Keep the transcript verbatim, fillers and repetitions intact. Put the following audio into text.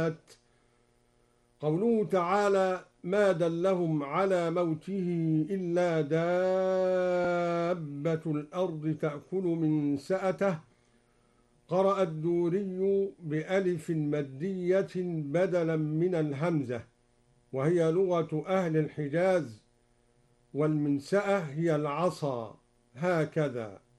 الآيات. قوله تعالى: ما دلهم على موته إلا دابة الأرض تأكل من سأته. قرأ الدوري بألف مدية بدلا من الهمزة، وهي لغة أهل الحجاز، والمنسأة هي العصا، هكذا.